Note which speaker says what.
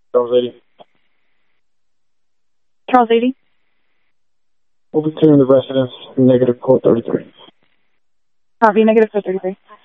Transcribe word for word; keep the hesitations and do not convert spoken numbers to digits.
Speaker 1: Charles eighty.
Speaker 2: Charles eighty.
Speaker 1: We'll be clearing the residence, negative code thirty-three.
Speaker 2: Copy, negative code thirty-three.